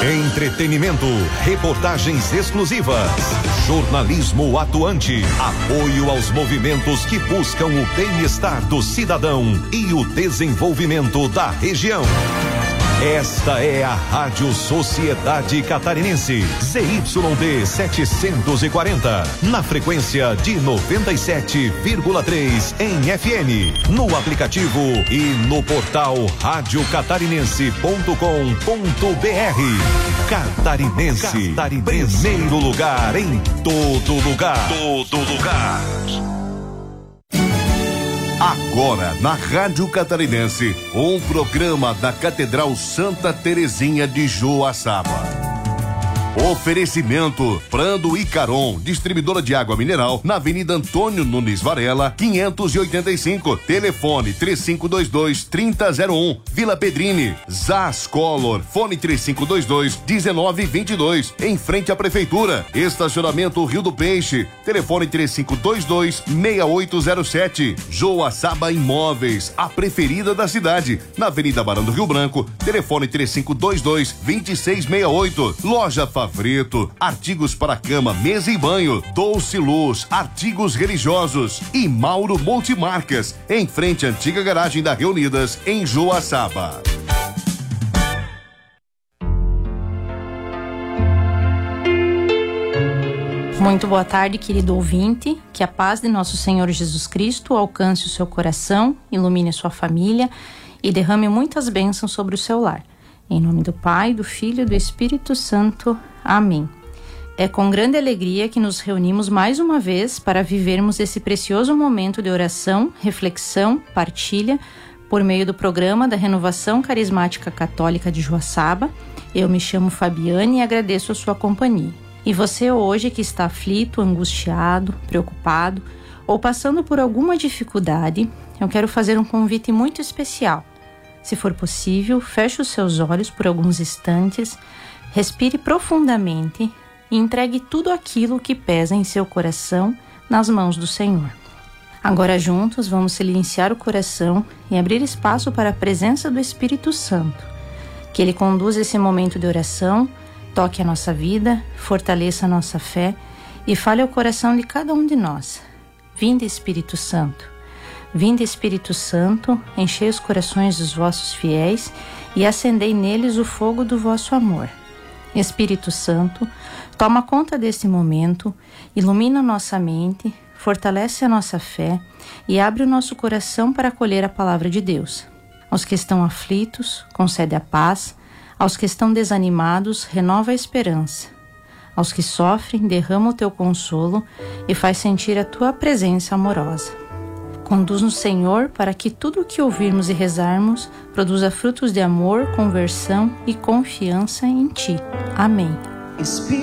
Entretenimento, reportagens exclusivas, jornalismo atuante, apoio aos movimentos que buscam o bem-estar do cidadão e o desenvolvimento da região. Esta é a Rádio Sociedade Catarinense, ZYD 740, na frequência de 97,3 em FM, no aplicativo e no portal radiocatarinense.com.br. Catarinense, primeiro lugar em todo lugar. Todo lugar. Agora, na Rádio Catarinense, um programa da Catedral Santa Terezinha de Joaçaba. Oferecimento Prando e Caron, distribuidora de água mineral, na Avenida Antônio Nunes Varela, 585. Telefone 3522-3001. Vila Pedrini. Zaz Color, fone 3522-1922. Em frente à Prefeitura. Estacionamento Rio do Peixe. Telefone 3522-6807. Joaçaba Imóveis, a preferida da cidade. Na Avenida Barão do Rio Branco. Telefone 3522-2668. Loja Favreto, artigos para cama, mesa e banho. Doce Luz, artigos religiosos. E Mauro Multimarcas, em frente à antiga garagem da Reunidas, em Joaçaba. Muito boa tarde, querido ouvinte. Que a paz de nosso Senhor Jesus Cristo alcance o seu coração, ilumine a sua família e derrame muitas bênçãos sobre o seu lar. Em nome do Pai, do Filho e do Espírito Santo. Amém. É com grande alegria que nos reunimos mais uma vez para vivermos esse precioso momento de oração, reflexão, partilha, por meio do programa da Renovação Carismática Católica de Joaçaba. Eu me chamo Fabiane e agradeço a sua companhia. E você hoje que está aflito, angustiado, preocupado ou passando por alguma dificuldade, eu quero fazer um convite muito especial. Se for possível, feche os seus olhos por alguns instantes, respire profundamente e entregue tudo aquilo que pesa em seu coração nas mãos do Senhor. Agora juntos vamos silenciar o coração e abrir espaço para a presença do Espírito Santo. Que Ele conduza esse momento de oração, toque a nossa vida, fortaleça a nossa fé e fale ao coração de cada um de nós. Vinde, Espírito Santo. Vinde, Espírito Santo, enchei os corações dos vossos fiéis e acendei neles o fogo do vosso amor. Espírito Santo, toma conta desse momento, ilumina nossa mente, fortalece a nossa fé e abre o nosso coração para acolher a palavra de Deus. Aos que estão aflitos, concede a paz. Aos que estão desanimados, renova a esperança. Aos que sofrem, derrama o teu consolo e faz sentir a tua presença amorosa. Conduz-nos, Senhor, para que tudo o que ouvirmos e rezarmos produza frutos de amor, conversão e confiança em Ti. Amém.